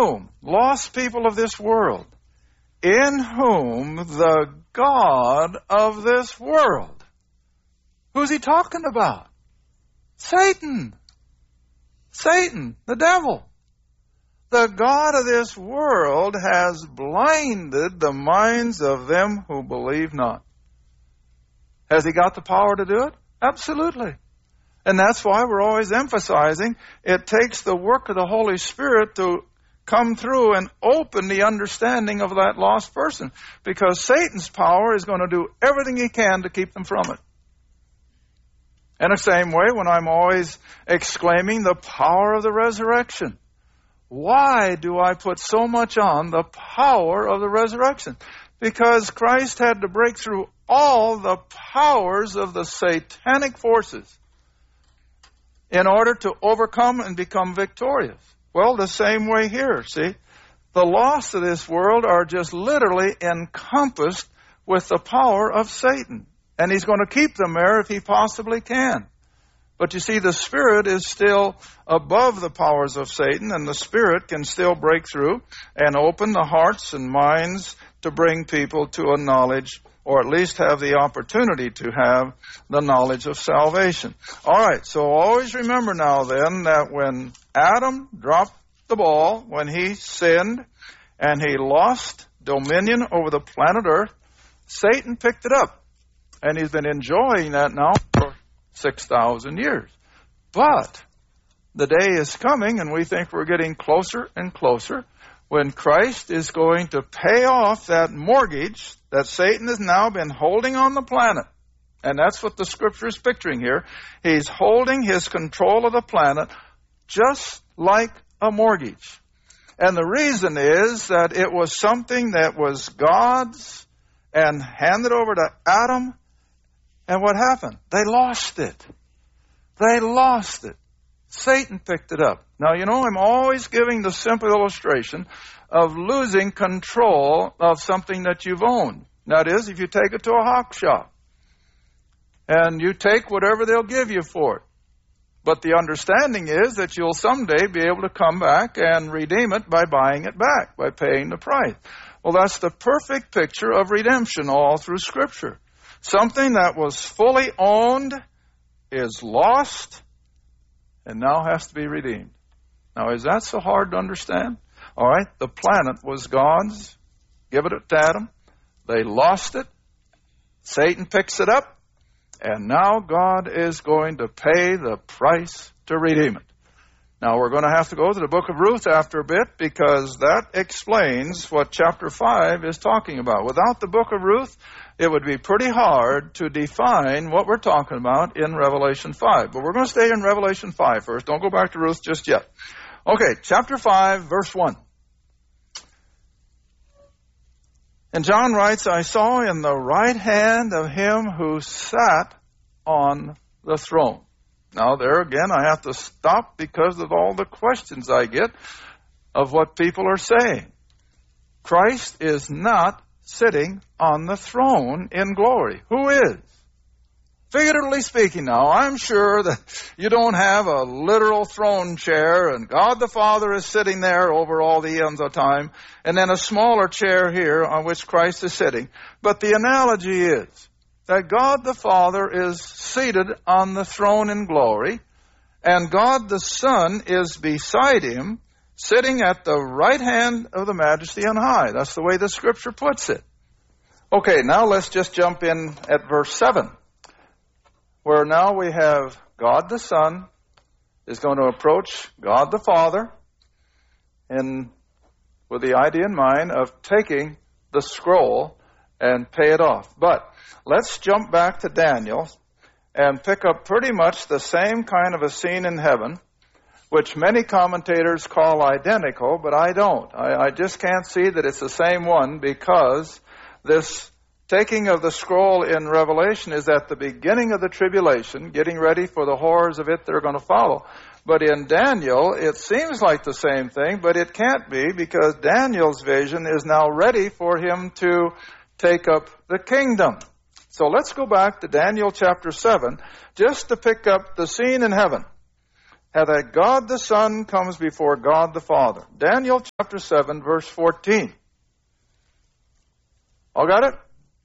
whom? Lost people of this world. In whom the God of this world. Who's he talking about? Satan. Satan, the devil. The God of this world has blinded the minds of them who believe not. Has he got the power to do it? Absolutely. And that's why we're always emphasizing it takes the work of the Holy Spirit to come through and open the understanding of that lost person. Because Satan's power is going to do everything he can to keep them from it. In the same way, when I'm always exclaiming the power of the resurrection. Why do I put so much on the power of the resurrection? Because Christ had to break through all the powers of the satanic forces in order to overcome and become victorious. Well, the same way here, see? The lost of this world are just literally encompassed with the power of Satan. And he's going to keep them there if he possibly can. But you see, the Spirit is still above the powers of Satan, and the Spirit can still break through and open the hearts and minds to bring people to a knowledge, or at least have the opportunity to have the knowledge of salvation. All right, so always remember now then that when Adam dropped the ball, when he sinned, and he lost dominion over the planet Earth, Satan picked it up. And he's been enjoying that now for 6,000 years. But the day is coming, and we think we're getting closer and closer, when Christ is going to pay off that mortgage that Satan has now been holding on the planet. And that's what the Scripture is picturing here. He's holding his control of the planet just like a mortgage. And the reason is that it was something that was God's and handed over to Adam. And what happened? They lost it. They lost it. Satan picked it up. Now, you know, I'm always giving the simple illustration of losing control of something that you've owned. That is, if you take it to a hawk shop and you take whatever they'll give you for it. But the understanding is that you'll someday be able to come back and redeem it by buying it back, by paying the price. Well, that's the perfect picture of redemption all through Scripture. Something that was fully owned is lost and now has to be redeemed. Now, is that so hard to understand? All right, the planet was God's. Give it to Adam. They lost it. Satan picks it up. And now God is going to pay the price to redeem it. Now, we're going to have to go to the book of Ruth after a bit because that explains what chapter 5 is talking about. Without the book of Ruth, it would be pretty hard to define what we're talking about in Revelation 5. But we're going to stay in Revelation 5 first. Don't go back to Ruth just yet. Okay, chapter 5, verse 1. And John writes, I saw in the right hand of him who sat on the throne. Now, there again, I have to stop because of all the questions I get of what people are saying. Christ is not sitting on the throne in glory. Who is? Figuratively speaking now, I'm sure that you don't have a literal throne chair and God the Father is sitting there over all the eons of time and then a smaller chair here on which Christ is sitting. But the analogy is that God the Father is seated on the throne in glory and God the Son is beside him sitting at the right hand of the Majesty on high. That's the way the Scripture puts it. Okay, now let's just jump in at verse 7. Where now we have God the Son is going to approach God the Father and with the idea in mind of taking the scroll and pay it off. But let's jump back to Daniel and pick up pretty much the same kind of a scene in heaven, which many commentators call identical, but I don't. I just can't see that it's the same one because this taking of the scroll in Revelation is at the beginning of the tribulation, getting ready for the horrors of it that are going to follow. But in Daniel, it seems like the same thing, but it can't be because Daniel's vision is now ready for him to take up the kingdom. So let's go back to Daniel chapter 7 just to pick up the scene in heaven. that God the Son comes before God the Father. Daniel chapter 7, verse 14. All got it?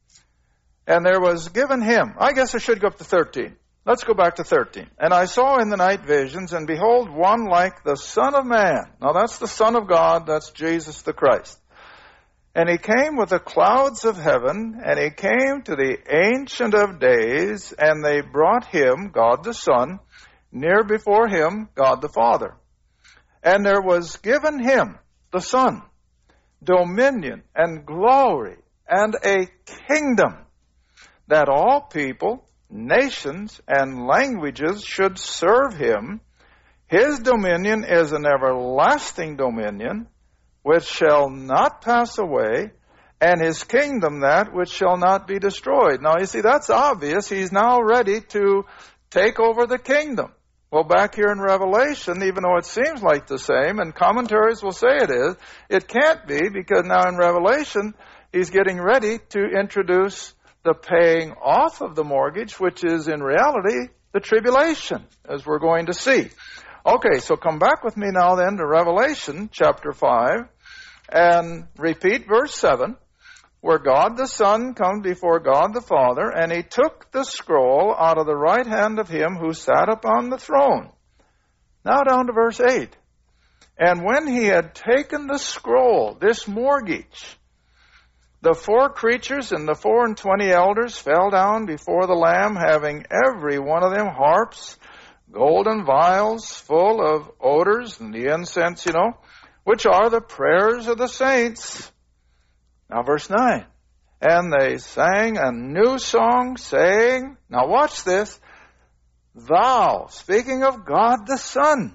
And there was given him, I guess I should go up to 13. Let's go back to 13. And I saw in the night visions, and behold, one like the Son of Man. Now that's the Son of God, that's Jesus the Christ. And he came with the clouds of heaven, and he came to the Ancient of Days, and they brought him, God the Son, near before him, God the Father. And there was given him, the Son, dominion and glory and a kingdom, that all people, nations, and languages should serve him. His dominion is an everlasting dominion, which shall not pass away, and his kingdom that which shall not be destroyed. Now, you see, that's obvious. He's now ready to take over the kingdom. Well, back here in Revelation, even though it seems like the same, and commentaries will say it is, it can't be, because now in Revelation, he's getting ready to introduce the paying off of the mortgage, which is in reality the tribulation, as we're going to see. Okay, so come back with me now then to Revelation chapter 5 and repeat verse 7, where God the Son comes before God the Father, and he took the scroll out of the right hand of him who sat upon the throne. Now down to verse 8. And when he had taken the scroll, this mortgage, the 4 creatures and the 24 elders fell down before the Lamb, having every one of them harps, golden vials full of odors, and the incense, which are the prayers of the saints. Now verse 9. And they sang a new song, saying, now watch this, Thou, speaking of God the Son,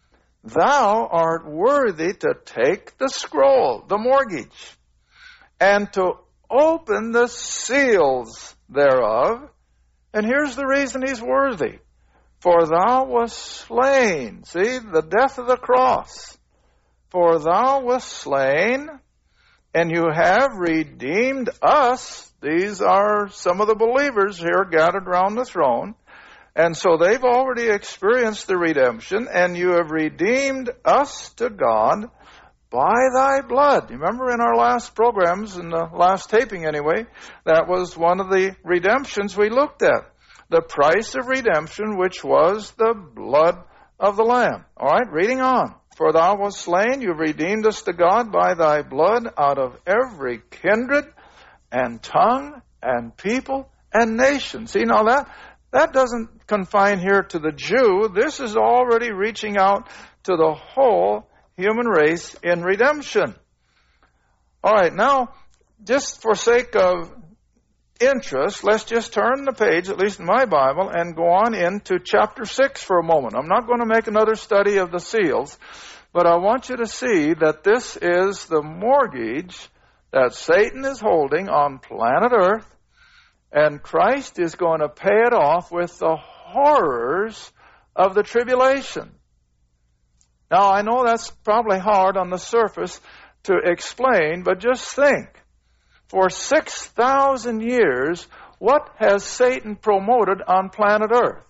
Thou art worthy to take the scroll, the mortgage, and to open the seals thereof. And here's the reason he's worthy. For thou wast slain. See, the death of the cross. For thou wast slain, and you have redeemed us. These are some of the believers here gathered around the throne. And so they've already experienced the redemption, and you have redeemed us to God by thy blood. You remember in our last programs, in the last taping anyway, that was one of the redemptions we looked at. The price of redemption, which was the blood of the Lamb. All right, reading on. For thou wast slain, you redeemed us to God by thy blood out of every kindred and tongue and people and nation. See, now that doesn't confine here to the Jew. This is already reaching out to the whole human race in redemption. All right, now, just for sake of interest, let's just turn the page, at least in my Bible, and go on into chapter 6 for a moment. I'm not going to make another study of the seals, but I want you to see that this is the mortgage that Satan is holding on planet Earth, and Christ is going to pay it off with the horrors of the tribulation. Now, I know that's probably hard on the surface to explain, but just think. For 6,000 years, what has Satan promoted on planet Earth?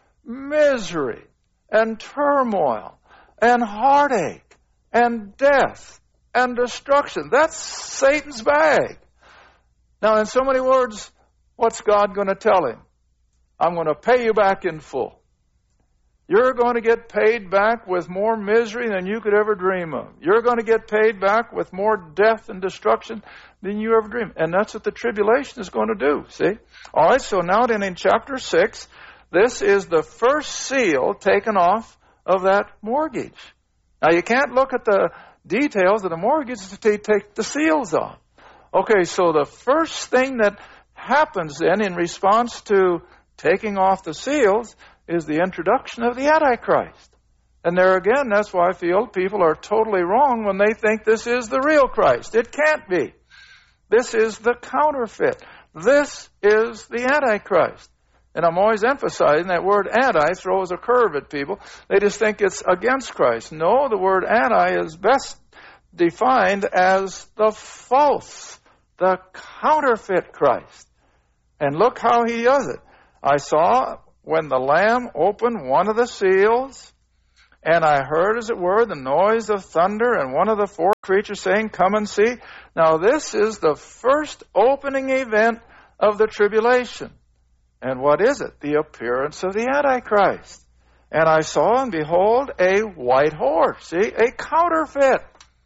Misery and turmoil and heartache and death and destruction. That's Satan's bag. Now, in so many words, what's God going to tell him? I'm going to pay you back in full. You're going to get paid back with more misery than you could ever dream of. You're going to get paid back with more death and destruction than you ever dreamed. And that's what the tribulation is going to do, see? All right, so now then in chapter 6, this is the first seal taken off of that mortgage. Now, you can't look at the details of the mortgage to take the seals off. Okay, so the first thing that happens then in response to taking off the seals is the introduction of the Antichrist. And there again, that's why I feel people are totally wrong when they think this is the real Christ. It can't be. This is the counterfeit. This is the Antichrist. And I'm always emphasizing that word anti throws a curve at people. They just think it's against Christ. No, the word anti is best defined as the false, the counterfeit Christ. And look how he does it. I saw when the Lamb opened one of the seals, And I heard, as it were, the noise of thunder, and one of the four creatures saying, "Come and see." Now this is the first opening event of the tribulation. And what is it? The appearance of the Antichrist. And I saw, and behold, a white horse. See, a counterfeit.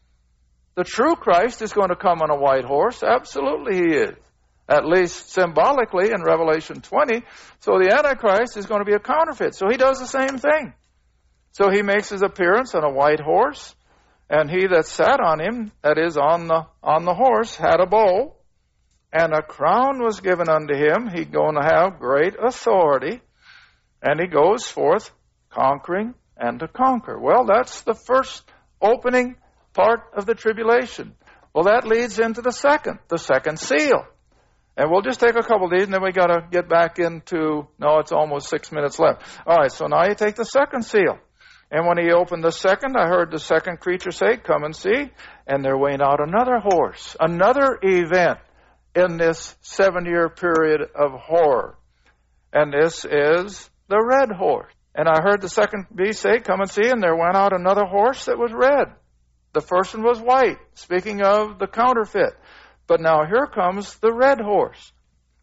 The true Christ is going to come on a white horse. Absolutely he is. At least symbolically in Revelation 20. So the Antichrist is going to be a counterfeit. So he does the same thing. So he makes his appearance on a white horse, and he that sat on him, that is on the horse, had a bow, and a crown was given unto him. He's going to have great authority, and he goes forth conquering and to conquer. Well, that's the first opening part of the tribulation. Well, that leads into the second seal. And we'll just take a couple of these, and then we got to get back into, it's almost 6 minutes left. All right, so now you take the second seal. And when he opened the second, I heard the second creature say, "Come and see." And there went out another horse, another event in this 7-year period of horror. And this is the red horse. And I heard the second beast say, "Come and see." And there went out another horse that was red. The first one was white, speaking of the counterfeit. But now here comes the red horse.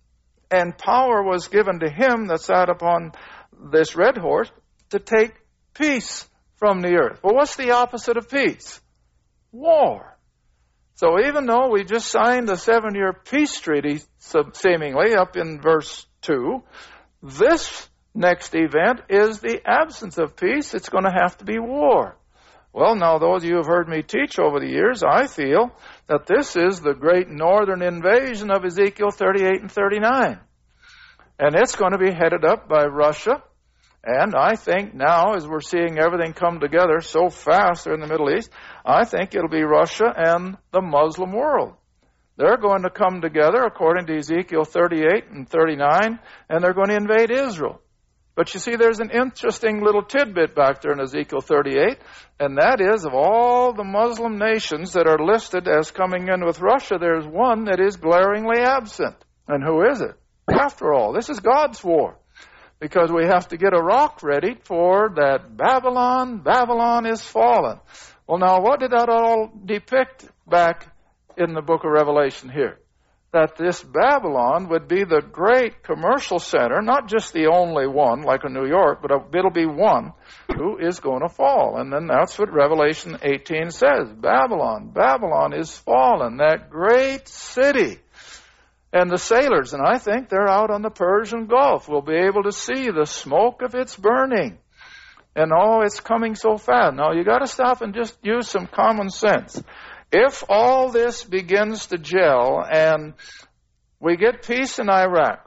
And power was given to him that sat upon this red horse to take peace from the earth. Well, what's the opposite of peace? War. So even though we just signed the 7-year peace treaty, seemingly, up in verse 2, this next event is the absence of peace. It's going to have to be war. Well, now, those of you who have heard me teach over the years, I feel that this is the great northern invasion of Ezekiel 38 and 39. And it's going to be headed up by Russia. And I think now, as we're seeing everything come together so fast there in the Middle East, I think it'll be Russia and the Muslim world. They're going to come together, according to Ezekiel 38 and 39, and they're going to invade Israel. But you see, there's an interesting little tidbit back there in Ezekiel 38, and that is, of all the Muslim nations that are listed as coming in with Russia, there's one that is glaringly absent. And who is it? After all, this is God's war. Because we have to get Iraq ready for that Babylon. Babylon is fallen. Well, now, what did that all depict back in the book of Revelation here? That this Babylon would be the great commercial center, not just the only one, like in New York, but it'll be one who is going to fall. And then that's what Revelation 18 says. Babylon, Babylon is fallen, that great city. And the sailors, and I think they're out on the Persian Gulf, will be able to see the smoke of its burning. And it's coming so fast. Now, you got to stop and just use some common sense. If all this begins to gel and we get peace in Iraq,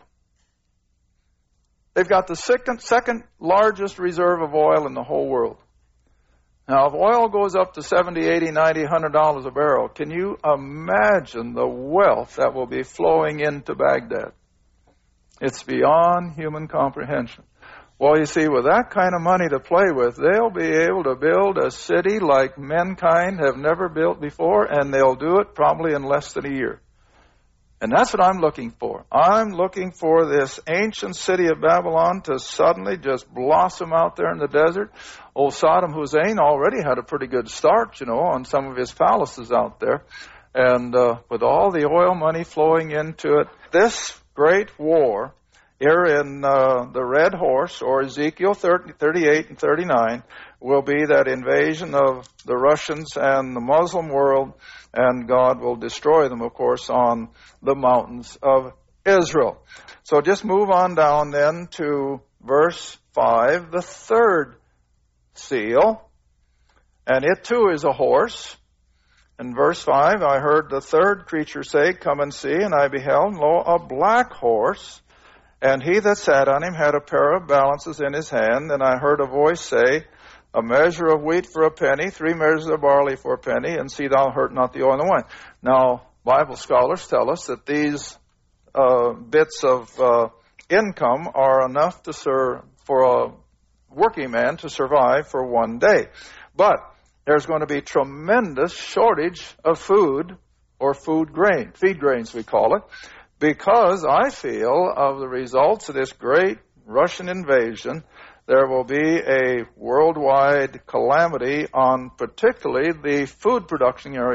they've got the second largest reserve of oil in the whole world. Now, if oil goes up to $70, $80, $90, $100 a barrel, can you imagine the wealth that will be flowing into Baghdad? It's beyond human comprehension. Well, you see, with that kind of money to play with, they'll be able to build a city like mankind have never built before, and they'll do it probably in less than a year. And that's what I'm looking for. I'm looking for this ancient city of Babylon to suddenly just blossom out there in the desert. Old Saddam Hussein already had a pretty good start, on some of his palaces out there. And with all the oil money flowing into it, this great war here in the Red Horse, or Ezekiel 38 and 39, will be that invasion of the Russians and the Muslim world, and God will destroy them, of course, on the mountains of Israel. So just move on down then to verse 5, the third seal, and it too is a horse. In verse 5, I heard the third creature say, "Come and see," and I beheld, and lo, a black horse, and he that sat on him had a pair of balances in his hand, and I heard a voice say, "A measure of wheat for a penny, 3 measures of barley for a penny, and see thou hurt not the oil and the wine." Now, Bible scholars tell us that these bits of income are enough to serve for a working man to survive for one day. But there's going to be tremendous shortage of food, or feed grains we call it, because I feel of the results of this great Russian invasion there will be a worldwide calamity on particularly the food production area